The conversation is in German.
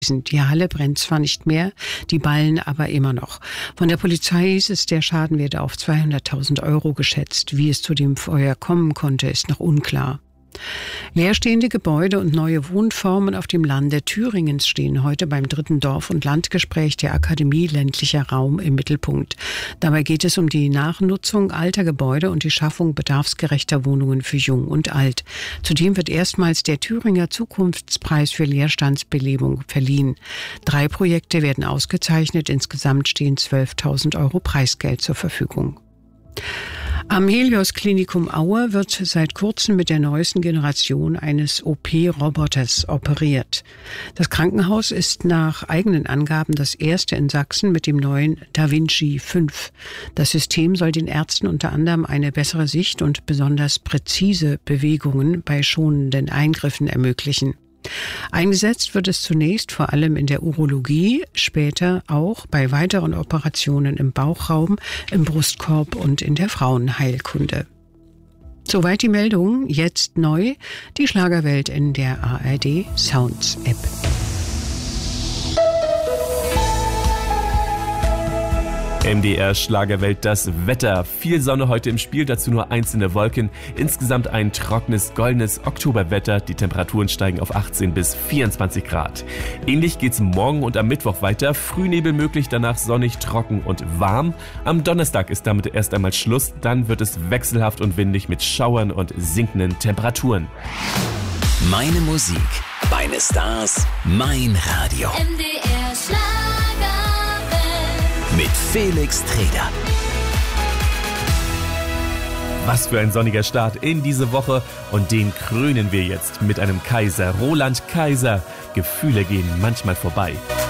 Die Halle brennt zwar nicht mehr, die Ballen aber immer noch. Von der Polizei hieß es, der Schaden werde auf 200.000 Euro geschätzt. Wie es zu dem Feuer kommen konnte, ist noch unklar. Leerstehende Gebäude und neue Wohnformen auf dem Lande Thüringens stehen heute beim 3. Dorf- und Landgespräch der Akademie Ländlicher Raum im Mittelpunkt. Dabei geht es um die Nachnutzung alter Gebäude und die Schaffung bedarfsgerechter Wohnungen für Jung und Alt. Zudem wird erstmals der Thüringer Zukunftspreis für Leerstandsbelebung verliehen. 3 Projekte werden ausgezeichnet, insgesamt stehen 12.000 Euro Preisgeld zur Verfügung. Am Helios Klinikum Aue wird seit kurzem mit der neuesten Generation eines OP-Roboters operiert. Das Krankenhaus ist nach eigenen Angaben das erste in Sachsen mit dem neuen Da Vinci 5. Das System soll den Ärzten unter anderem eine bessere Sicht und besonders präzise Bewegungen bei schonenden Eingriffen ermöglichen. Eingesetzt wird es zunächst vor allem in der Urologie, später auch bei weiteren Operationen im Bauchraum, im Brustkorb und in der Frauenheilkunde. Soweit die Meldung, jetzt neu, die Schlagerwelt in der ARD Sounds App. MDR Schlagerwelt, das Wetter. Viel Sonne heute im Spiel, dazu nur einzelne Wolken. Insgesamt ein trockenes, goldenes Oktoberwetter. Die Temperaturen steigen auf 18 bis 24 Grad. Ähnlich geht's morgen und am Mittwoch weiter. Frühnebel möglich, danach sonnig, trocken und warm. Am Donnerstag ist damit erst einmal Schluss. Dann wird es wechselhaft und windig mit Schauern und sinkenden Temperaturen. Meine Musik, meine Stars, mein Radio. MDR Schlager. Mit Felix Treder. Was für ein sonniger Start in diese Woche und den krönen wir jetzt mit einem Kaiser. Roland Kaiser. Gefühle gehen manchmal vorbei.